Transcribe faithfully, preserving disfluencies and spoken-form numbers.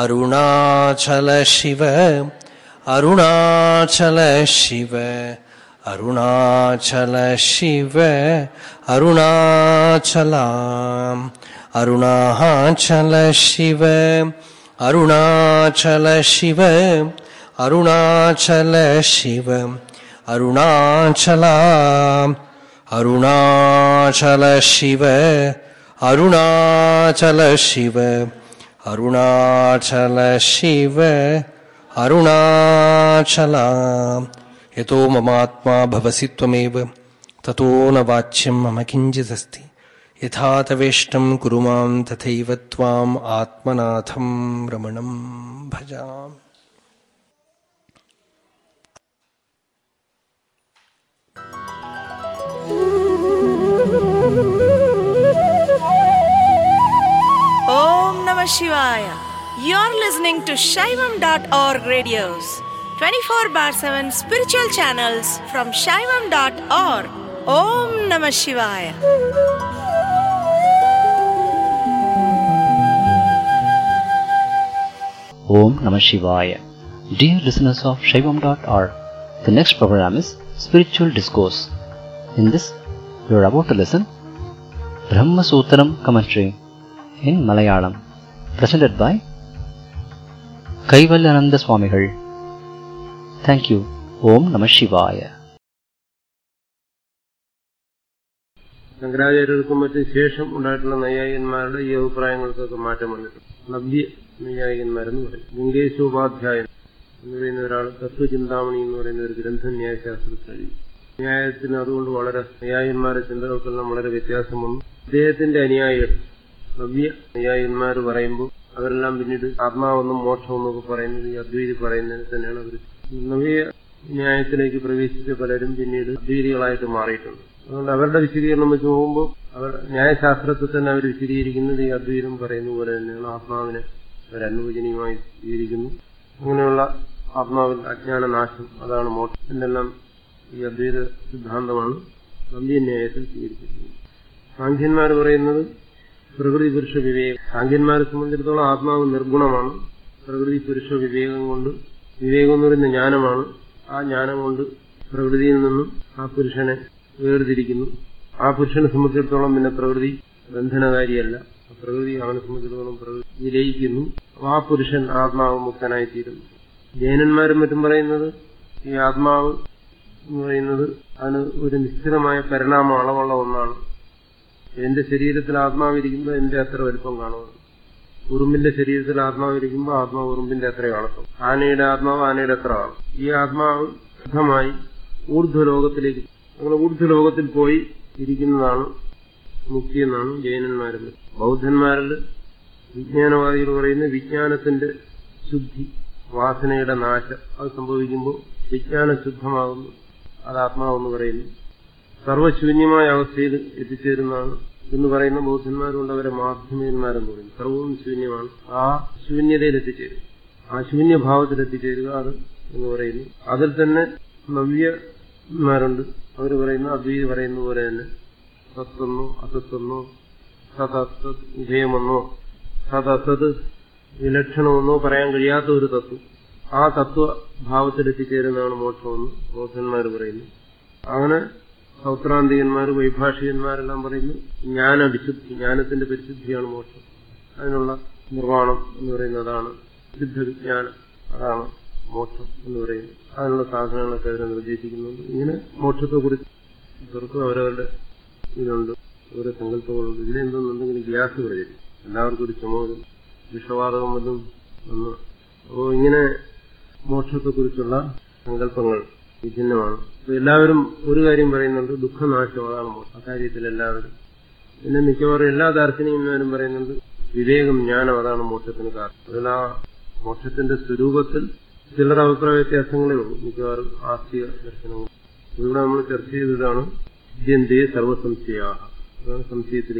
അരുണാചല ശിവ അരുണാചല ശിവ അരുണാചല ശിവ അരുണാചല അരുണാചല ശിവ അരുണാചല ശിവ അരുണാചല ശിവ അരുണാചല അരുണാചല ശിവ അരുണാചല ശിവ അരുണാചല ശിവ അരുണാചല യതോ മമാത്മാ ഭവസി ത്വമേവ തതോ ന വാച്യം മമ കിഞ്ചിദസ്തി യഥാ തവേഷ്ടം കുരു മാം തഥൈവ ത്വാം ആത്മനാഥം രമണം ഭജാമി. Om Namah Shivaya. You're listening to Shaivam dot org radios, twenty-four bar seven spiritual channels from Shaivam dot org. Om Namah Shivaya. Om Namah Shivaya. Dear listeners of Shaivam dot org, the next program is Spiritual Discourse. In this, you are about to listen Brahma Sutram commentary in Malayalam, presented by Kaivalyananda Swamigal. Thank you. Om Namah Shivaya. ശങ്കരാചാര്യർക്കും മറ്റും ശേഷം ഉണ്ടായിട്ടുള്ള നൈയായികന്മാരുടെ ഈ അഭിപ്രായങ്ങൾക്കൊക്കെ മാറ്റം വന്നിട്ടുണ്ട്. നവ്യ നൈയായികന്മാരെന്ന് പറയും. ഗംഗേശോപാധ്യായൻ എന്ന് പറയുന്ന ഒരാൾ തത്വചിന്താമണി എന്ന് പറയുന്ന ഒരു ഗ്രന്ഥം ന്യായശാസ്ത്രത്തിൽ എഴുതി. ന്യായത്തിന് അതുകൊണ്ട് വളരെ നൈയായികന്മാരുടെ ചിന്തകൾക്കെല്ലാം വളരെ വ്യത്യാസം വന്നു. അദ്ദേഹത്തിന്റെ അനുയായികൾ നവ്യ നൈയായികന്മാർ പറയുമ്പോൾ അവരെല്ലാം പിന്നീട് ആത്മാവെന്നും മോക്ഷമെന്നും ഒക്കെ പറയുന്നത് ഈ അദ്വൈതി പറയുന്നതിന് തന്നെയാണ് അവർ. നവ്യ ന്യായത്തിലേക്ക് പ്രവേശിച്ച പലരും പിന്നീട് അദ്വൈതികളായിട്ട് മാറിയിട്ടുണ്ട്. അതുകൊണ്ട് അവരുടെ വിശദീകരണം വെച്ച് പോകുമ്പോൾ അവർ ന്യായശാസ്ത്രത്തിൽ തന്നെ അവർ വിശദീകരിക്കുന്നത് ഈ അദ്വൈതം പറയുന്ന പോലെ തന്നെയാണ്. ആത്മാവിനെ അവർ അനുവചനീയമായി സ്വീകരിക്കുന്നു. അങ്ങനെയുള്ള ആത്മാവിൽ അജ്ഞാനനാശം, അതാണ് മോക്ഷം എന്നെല്ലാം ഈ അദ്വൈത സിദ്ധാന്തമാണ് നവ്യന്യായത്തിൽ സ്വീകരിച്ചിരിക്കുന്നത്. സാഖ്യന്മാർ പറയുന്നത് പ്രകൃതി പുരുഷ വിവേകം. സാഖ്യന്മാരെ സംബന്ധിച്ചിടത്തോളം ആത്മാവ് നിർഗുണമാണ്. പ്രകൃതി പുരുഷ വിവേകം കൊണ്ട്, വിവേകം എന്ന് പറയുന്ന ജ്ഞാനമാണ്. ആ ജ്ഞാനം കൊണ്ട് പ്രകൃതിയിൽ നിന്നും ആ പുരുഷനെ വേർതിരിക്കുന്നു. ആ പുരുഷനെ സംബന്ധിച്ചിടത്തോളം പിന്നെ പ്രകൃതി ബന്ധനകാരിയല്ല. പ്രകൃതി അവനെ സംബന്ധിച്ചിടത്തോളം പ്രകൃതി ലയിക്കുന്നു. ആ പുരുഷൻ ആത്മാവ് മുക്തനായിത്തീരുന്നു. ജൈനന്മാരും മറ്റും പറയുന്നത് ഈ ആത്മാവ് എന്ന് പറയുന്നത് അതിന് ഒരു നിശ്ചിതമായ പരിണാമ അളവുള്ള ഒന്നാണ്. എന്റെ ശരീരത്തിൽ ആത്മാവിരിക്കുമ്പോൾ എന്റെ അത്ര വലുപ്പം കാണുന്നു. ഉറുമ്പിന്റെ ശരീരത്തിൽ ആത്മാവിരിക്കുമ്പോൾ ആത്മാവ് ഉറുമ്പിന്റെ അത്ര കാണും. ആനയുടെ ആത്മാവ് ആനയുടെ അത്ര കാണും. ഈ ആത്മാവ് ശുദ്ധമായി ഊർധ്വലോകത്തിലേക്ക്, അങ്ങനെ ഊർധ്വലോകത്തിൽ പോയി ഇരിക്കുന്നതാണ് മുക്തി എന്നാണ് ജൈനന്മാരിൽ. ബൗദ്ധന്മാരിൽ വിജ്ഞാനവാദികൾ പറയുന്ന വിജ്ഞാനത്തിന്റെ ശുദ്ധി, വാസനയുടെ നാശം, അത് സംഭവിക്കുമ്പോൾ വിജ്ഞാനം ശുദ്ധമാകുന്നു. അത് ആത്മാവെന്ന് പറയുന്നു. സർവശൂന്യമായ അവസ്ഥയിൽ എത്തിച്ചേരുന്നതാണ് എന്ന് പറയുന്ന ബൗദ്ധന്മാരുണ്ട്. അവരെ മാധ്യമന്മാരെന്ന് പറയുന്നു. സർവവും ശൂന്യമാണ്. ആ ശൂന്യതയിൽ എത്തിച്ചേരും, ആ ശൂന്യഭാവത്തിൽ എത്തിച്ചേരുക, അത് എന്ന് പറയുന്നു. അതിൽ തന്നെ നവ്യന്മാരുണ്ട്. അവർ പറയുന്ന അദ്വൈതി പറയുന്ന പോലെ തന്നെ സത്തെന്നോ അസത്തെന്നോ സതസത് ഉഭയമെന്നോ സതസത് വിലക്ഷണമെന്നോ പറയാൻ കഴിയാത്ത ഒരു തത്വം, ആ തത്വഭാവത്തിലെത്തിച്ചേരുന്നതാണ് മോക്ഷമെന്ന് ബൗദ്ധന്മാർ പറയുന്നു. അങ്ങനെ സൗത്രാന്തികന്മാർ, വൈഭാഷികന്മാരെല്ലാം പറയുന്നു ജ്ഞാനവിശുദ്ധി, ജ്ഞാനത്തിന്റെ പരിശുദ്ധിയാണ് മോക്ഷം. അതിനുള്ള നിർവ്വാണം എന്ന് പറയുന്നതാണ് സിദ്ധവിജ്ഞാനം, അതാണ് മോക്ഷം എന്ന് പറയുന്നത്. അതിനുള്ള സാധനങ്ങളൊക്കെ അവരെ നിർദ്ദേശിക്കുന്നുണ്ട്. ഇങ്ങനെ മോക്ഷത്തെക്കുറിച്ച് ഇവർക്കും അവരവരുടെ ഇതുണ്ട്, ഓരോ സങ്കല്പങ്ങളുണ്ട്. ഇതിലെന്തെന്നുണ്ടെങ്കിലും ഗ്യാസ് പ്രചരിക്കും, എല്ലാവർക്കും ഒരു ചുമതല, വിഷവാതകം വല്ലതും വന്ന്. അപ്പോൾ ഇങ്ങനെ മോക്ഷത്തെക്കുറിച്ചുള്ള സങ്കല്പങ്ങൾ വിഭിന്നമാണ്. അപ്പൊ എല്ലാവരും ഒരു കാര്യം പറയുന്നുണ്ട്, ദുഃഖനാശം, അതാണ് മോക്ഷം. അക്കാര്യത്തിൽ എല്ലാവരും. പിന്നെ മിക്കവാറും എല്ലാ ദാർശനികന്മാരും പറയുന്നുണ്ട് വിവേകം, ജ്ഞാനം, അതാണ് മോക്ഷത്തിന് കാരണം. അതിൽ ആ മോക്ഷത്തിന്റെ സ്വരൂപത്തിൽ ചിലർ അഭിപ്രായ വ്യത്യാസങ്ങളേ ഉള്ളൂ. മിക്കവാറും ആസ്തിക ദർശനങ്ങൾ ഇവിടെ നമ്മൾ ചർച്ച ചെയ്തതാണ്. വിദ്യന്തേ സർവസംശയാ, അതാണ് സംശയത്തിൽ